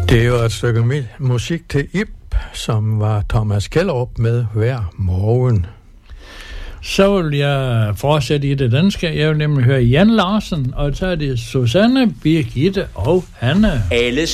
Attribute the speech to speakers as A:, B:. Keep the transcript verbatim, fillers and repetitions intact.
A: Det var et stykke musik til Ib, som var Thomas Kellerup med Hver Morgen.
B: Så vil jeg fortsætte i det danske. Jeg vil nemlig høre Jan Larsen, og så er det Susanne, Birgitte og Hanne.
C: Alle